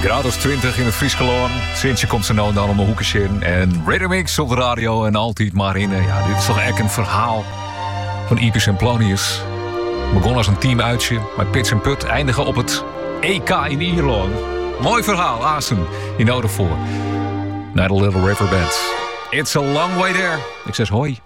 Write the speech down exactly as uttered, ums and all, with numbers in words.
graad of twintig in het Frieskeloon. Sintje komt ze nou dan om een hoekje in. En Rhythmix op de radio en altijd maar in. Ja, dit is toch echt een verhaal van Ipis en Plonius. Begon als een teamuitje, maar Pits en Put eindigen op het E K in Ierland. Mooi verhaal, Asen. Je nodig voor. Naar de Little River Band. It's a long way there. Ik zeg hoi.